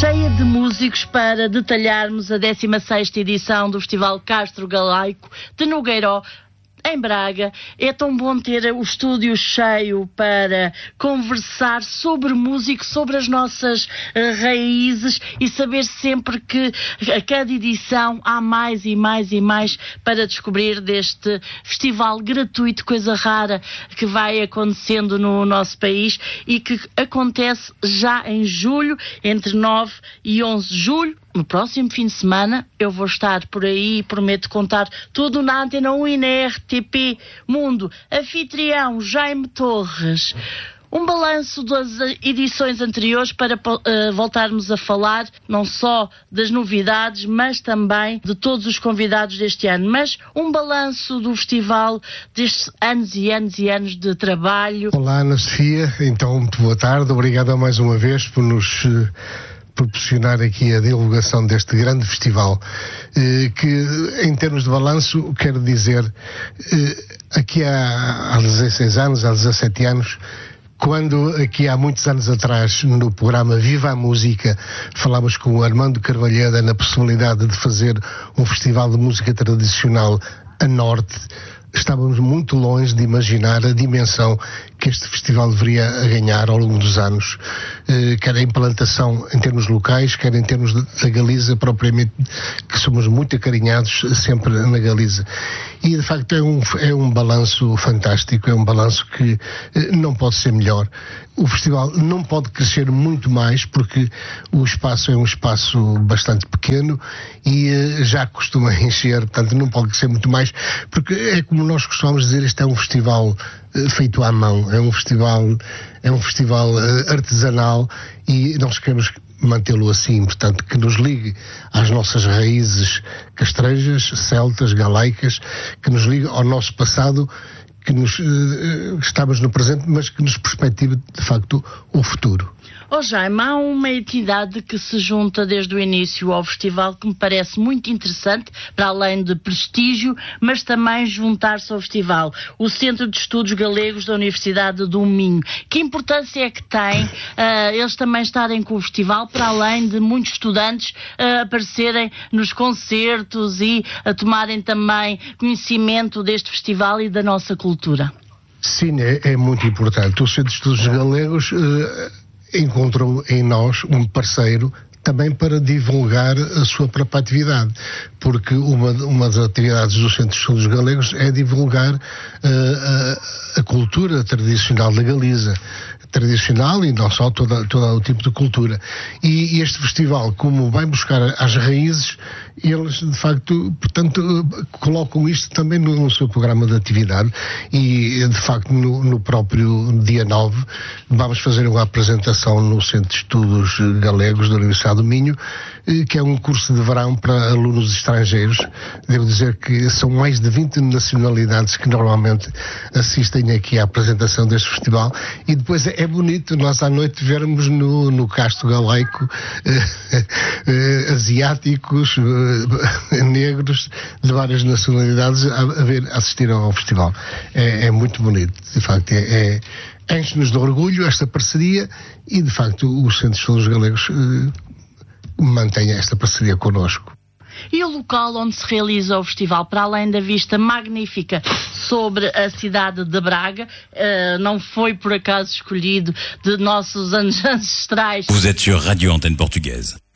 cheia de músicos para detalharmos a 16ª edição do Festival Castro Galaico de Nogueiró, em Braga. É tão bom ter o estúdio cheio para conversar sobre música, sobre as nossas raízes e saber sempre que a cada edição há mais e mais e mais para descobrir deste festival gratuito, coisa rara que vai acontecendo no nosso país e que acontece já em julho, entre 9 e 11 de julho. No próximo fim de semana eu vou estar por aí e prometo contar tudo na Antena 1 e na RTP Mundo. Anfitrião Jaime Torres. Um balanço das edições anteriores para voltarmos a falar não só das novidades, mas também de todos os convidados deste ano. Mas um balanço do festival destes anos e anos e anos de trabalho. Olá, Ana Sofia. Então, muito boa tarde. Obrigado mais uma vez por nos proporcionar aqui a divulgação deste grande festival, que em termos de balanço, quero dizer, aqui há 16 anos, há 17 anos, quando aqui há muitos anos atrás, no programa Viva a Música, falámos com o Armando Carvalheira na possibilidade de fazer um festival de música tradicional a norte, estávamos muito longe de imaginar a dimensão que este festival deveria ganhar ao longo dos anos, quer a implantação em termos locais, quer em termos da Galiza propriamente, que somos muito acarinhados sempre na Galiza. E de facto é um balanço fantástico, é um balanço que não pode ser melhor. O festival não pode crescer muito mais porque o espaço é um espaço bastante pequeno e já costuma encher, portanto não pode crescer muito mais, porque é como nós costumamos dizer, este é um festival feito à mão, é um festival artesanal e nós queremos mantê-lo assim, portanto, que nos ligue às nossas raízes castrejas, celtas, galaicas, que nos ligue ao nosso passado, que estamos no presente, mas que nos perspective, de facto, o futuro. Jaime, há uma entidade que se junta desde o início ao festival que me parece muito interessante, para além de prestígio, mas também juntar-se ao festival. O Centro de Estudos Galegos da Universidade do Minho. Que importância é que tem eles também estarem com o festival, para além de muitos estudantes aparecerem nos concertos e tomarem também conhecimento deste festival e da nossa cultura? Sim, é muito importante. O Centro de Estudos Galegos encontrou em nós um parceiro também para divulgar a sua própria atividade, porque uma das atividades do Centro de Estudos Galegos é divulgar a cultura tradicional da Galiza, tradicional e não só, todo o tipo de cultura. E este festival, como vai buscar as raízes, eles de facto, portanto, colocam isto também no seu programa de atividade e de facto no próprio dia 9 vamos fazer uma apresentação no Centro de Estudos Galegos da Universidade do Minho, que é um curso de verão para alunos estrangeiros. Devo dizer que são mais de 20 nacionalidades que normalmente assistem aqui à apresentação deste festival e depois é bonito nós à noite vermos no Castro Galaico asiáticos, negros de várias nacionalidades a assistir ao festival. É muito bonito, de facto, enche-nos de orgulho esta parceria e de facto o Centro de Estudos Galegos mantém esta parceria connosco. E o local onde se realiza o festival, para além da vista magnífica sobre a cidade de Braga, não foi por acaso escolhido de nossos ancestrais. Vous êtes sur Radio Antenne Portugaise.